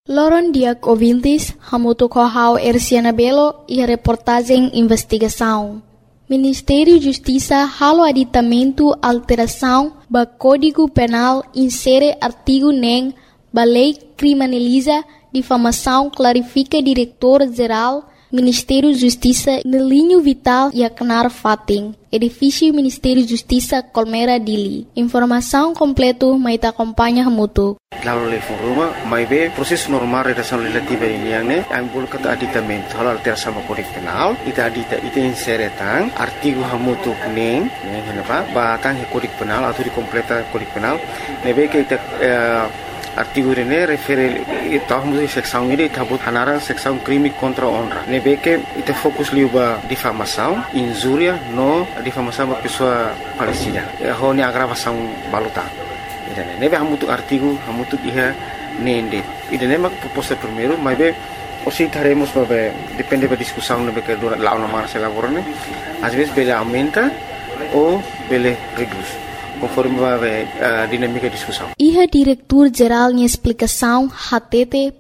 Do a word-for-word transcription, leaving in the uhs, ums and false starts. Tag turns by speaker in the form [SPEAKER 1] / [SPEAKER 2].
[SPEAKER 1] Loron Diak ouvintes, Hamuto Kohau Erciana Belo e a reportagem Investigação. Ministério da Justiça halo aditamento alteração ba Código Penal insere artigo nem ba lei criminaliza difamação clarifica diretor-geral Ministério da Justiça no linho vital e acnar fating. Edifício Ministério da Justiça Colmera Dili. Informação completo mais acompanha Hamuto.
[SPEAKER 2] Lalu le foruma, mai be proses normal redação legislativa ini yang ne, ambul kata aditamento halo alteração ba Código Penal, ita adita ita insere tang artigo Hamutu neng, neng kenapa? Ba tang Código Penal atau di completa Código Penal, nebe ke ita artigo ini refere ita hamutu seksão ini ita but hanarang seksão crime contra honra. Nebe ke ita fokus liu ba difamação, injuria no difamação ba pessoa falecida. Ho ni agravação baluta. Idane nebe hamutu artigo hamutu iha nende. Idane mak proposta primeiro, mas be osi taremos babe depende da discussão nebe que dura lá uma marcha laborane. Às vezes bele aumenta ou bele reduz. Conforme a uh, dinâmica de discussão.
[SPEAKER 1] Iha diretor-geral de explicação H T T